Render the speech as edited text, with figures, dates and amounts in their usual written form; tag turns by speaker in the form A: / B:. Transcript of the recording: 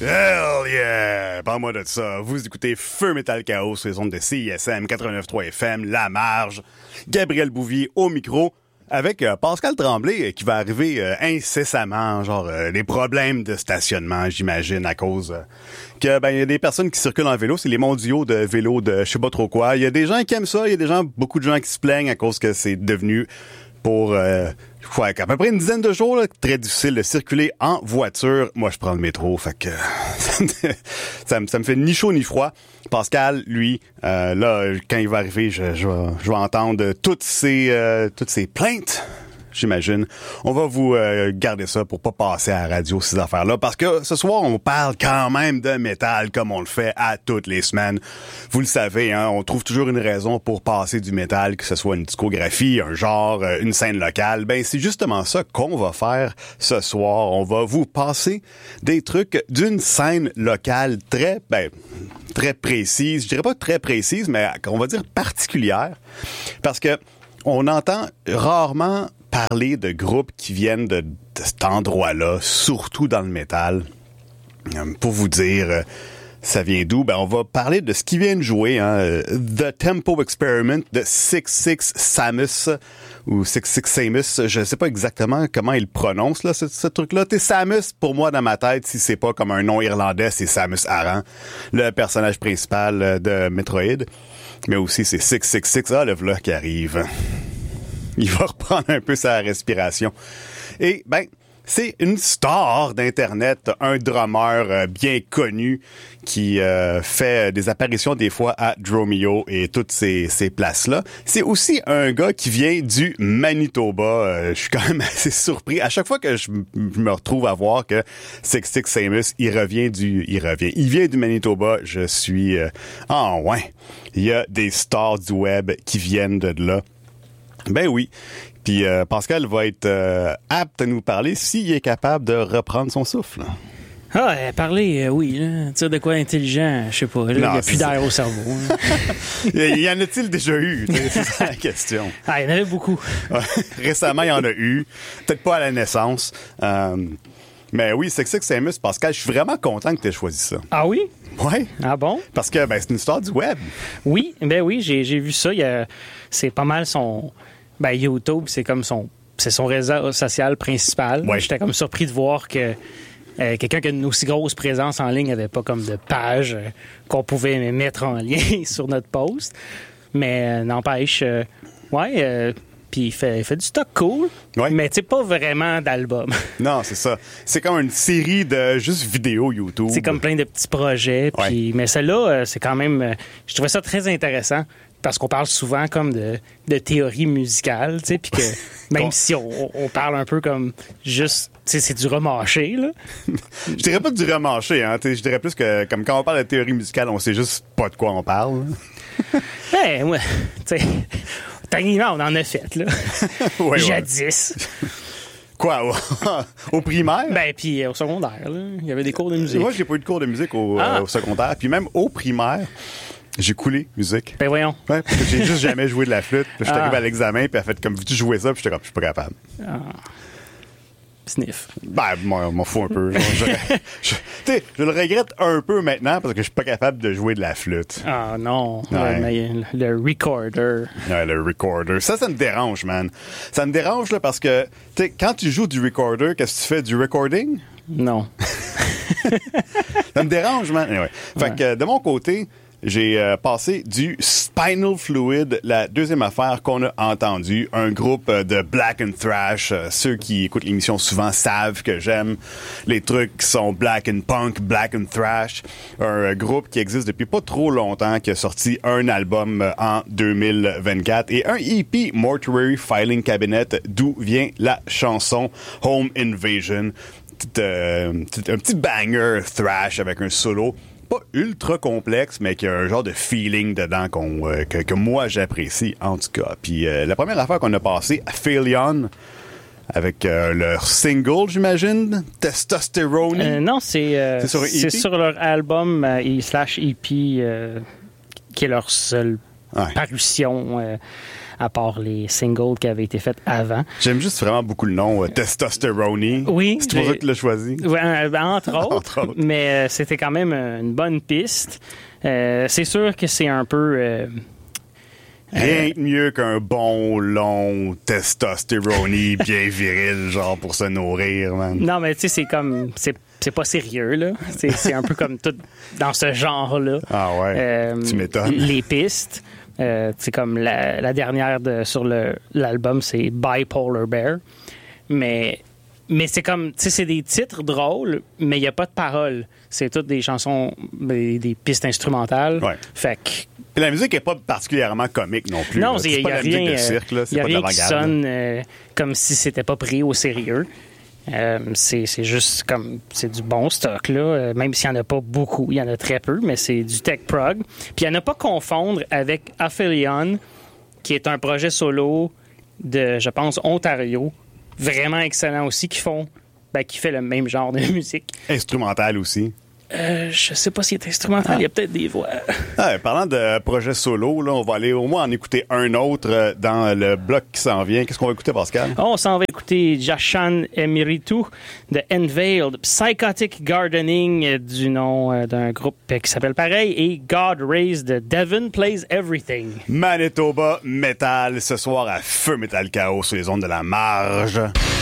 A: Hell yeah! Parle-moi de ça. Vous écoutez Feu Metal Chaos sur les ondes de CISM 89.3 FM, La Marge, Gabriel Bouvier au micro, avec Pascal Tremblay qui va arriver incessamment, genre des problèmes de stationnement, j'imagine, à cause que il y a des personnes qui circulent en vélo, c'est les mondiaux de vélo de je sais pas trop quoi. Il y a des gens qui aiment ça, il y a des gens, beaucoup de gens qui se plaignent à cause que c'est devenu pour à peu près une dizaine de jours, là, très difficile de circuler en voiture. Moi, je prends le métro, fait que ça me fait ni chaud ni froid. Pascal, lui, là, quand il va arriver, je vais entendre toutes ces plaintes. J'imagine. On va vous garder ça pour pas passer à la radio, ces affaires-là, parce que ce soir, on parle quand même de métal comme on le fait à toutes les semaines. Vous le savez, hein, on trouve toujours une raison pour passer du métal, que ce soit une discographie, un genre, une scène locale. Ben, c'est justement ça qu'on va faire ce soir. On va vous passer des trucs d'une scène locale très précise. Je dirais pas très précise, mais on va dire particulière, parce que on entend rarement parler de groupes qui viennent de cet endroit-là, surtout dans le métal. Pour vous dire, ça vient d'où? Ben, on va parler de ce qui vient de jouer, hein, The Tempo Experiment de 66 Samus, ou 66 Samus, je sais pas exactement comment il prononce, là, ce truc-là. T'es Samus, pour moi, dans ma tête, si c'est pas comme un nom irlandais, c'est Samus Aran, le personnage principal de Metroid. Mais aussi, c'est 666, le v'là qui arrive. Il va reprendre un peu sa respiration. Et, c'est une star d'Internet, un drummer bien connu qui fait des apparitions des fois à Dromeo et toutes ces places-là. C'est aussi un gars qui vient du Manitoba. Je suis quand même assez surpris. À chaque fois que je me retrouve à voir que 66 Samus, il vient du Manitoba. Je suis... ouais. Il y a des stars du web qui viennent de là. Ben oui. Puis Pascal va être apte à nous parler s'il est capable de reprendre son souffle.
B: Parler, oui. Là. Dire de quoi intelligent, je sais pas. Il n'y a plus d'air au cerveau.
A: Y en a-t-il déjà eu? C'est ça la question.
B: Il y en avait beaucoup.
A: Récemment, il y en a eu. Peut-être pas à la naissance. Mais oui, c'est que Samus, Pascal, je suis vraiment content que tu aies choisi ça.
B: Ah oui?
A: Oui.
B: Ah bon?
A: Parce que c'est une histoire du web.
B: Oui, j'ai vu ça. C'est pas mal son... YouTube, c'est son réseau social principal.
A: Ouais.
B: J'étais comme surpris de voir que quelqu'un qui a une aussi grosse présence en ligne n'avait pas comme de page qu'on pouvait mettre en lien sur notre post. Mais n'empêche, puis il fait du stock cool, mais tu sais, pas vraiment d'album.
A: Non, c'est ça. C'est comme une série de juste vidéos YouTube.
B: C'est comme plein de petits projets. Mais celle-là, c'est quand même... je trouvais ça très intéressant. Parce qu'on parle souvent comme de théorie musicale, tu sais, puis que même si on parle un peu comme juste, tu sais, c'est du remâché, là.
A: Je dirais pas du remâché, hein, tu sais, je dirais plus que comme quand on parle de théorie musicale, on sait juste pas de quoi on parle.
B: Ouais, tu sais, techniquement, on en a fait, là. Jadis.
A: Quoi, au primaire?
B: Puis au secondaire, là, il y avait des cours de musique.
A: Moi, j'ai pas eu de cours de musique au secondaire, puis même au primaire. J'ai coulé musique.
B: Ben voyons.
A: Ouais, parce que j'ai juste jamais joué de la flûte. Puis j'étais arrivé à l'examen, puis elle a fait comme tu jouais ça, puis j'étais comme je suis pas capable.
B: Sniff.
A: Moi, m'en fous un peu. Je le regrette un peu maintenant parce que je suis pas capable de jouer de la flûte.
B: Ah non. Ouais. Le recorder.
A: Ouais, le recorder. Ça me dérange, man. Ça me dérange là, parce que quand tu joues du recorder, qu'est-ce que tu fais? Du recording?
B: Non.
A: Ça me dérange, man. Anyway. Fait que de mon côté, j'ai passé du Spinal Fluid, la deuxième affaire qu'on a entendue, un groupe de black and thrash. Ceux qui écoutent l'émission souvent savent que j'aime les trucs qui sont black and punk, black and thrash. Un groupe qui existe depuis pas trop longtemps, qui a sorti un album en 2024 et un EP, Mortuary Filing Cabinet, d'où vient la chanson Home Invasion. Un petit banger thrash avec un solo pas ultra complexe, mais qui a un genre de feeling dedans que moi j'apprécie en tout cas. Puis la première affaire qu'on a passée, Phalion, avec leur single, j'imagine, Testosterone.
B: Non, c'est sur,
A: EP?
B: Sur leur album /EP qui est leur seule parution à part les singles qui avaient été faits avant.
A: J'aime juste vraiment beaucoup le nom, Testosterone.
B: Oui.
A: C'est pour ça que tu l'as choisi?
B: Ouais, entre autres.
A: Entre autres.
B: Mais c'était quand même une bonne piste. C'est sûr que c'est un peu...
A: Rien de mieux qu'un bon, long testostérone bien viril, genre pour se nourrir, man.
B: Non, mais tu sais, c'est comme... C'est pas sérieux, là. C'est un peu comme tout dans ce genre-là.
A: Ah ouais, tu m'étonnes.
B: Les pistes, c'est comme la dernière sur l'album, c'est Bipolar Bear. Mais c'est comme... Tu sais, c'est des titres drôles, mais il n'y a pas de paroles. C'est toutes des chansons, des pistes instrumentales.
A: Ouais.
B: Fait que...
A: Et la musique n'est pas particulièrement comique non plus.
B: Non,
A: c'est pas de la musique de cirque, là. C'est
B: y a
A: pas de
B: rien qui
A: l'avant-garde.
B: sonne comme si c'était pas pris au sérieux. C'est juste comme... C'est du bon stock, là. Même s'il n'y en a pas beaucoup, il y en a très peu, mais c'est du tech prog. Puis à ne pas confondre avec Aphelion, qui est un projet solo de, je pense, Ontario. Vraiment excellent aussi, qui fait le même genre de musique.
A: Instrumental aussi.
B: Je sais pas s'il est instrumental, il y a peut-être des voix.
A: Ah, parlant de projet solo, là, on va aller au moins en écouter un autre dans le bloc qui s'en vient. Qu'est-ce qu'on va écouter, Pascal?
B: On s'en va écouter Jashan Emiritu de Unveiled, Psychotic Gardening du nom d'un groupe qui s'appelle pareil, et God Raised de Devon Plays Everything.
A: Manitoba Metal ce soir à Feu Metal Chaos sur les ondes de la marge.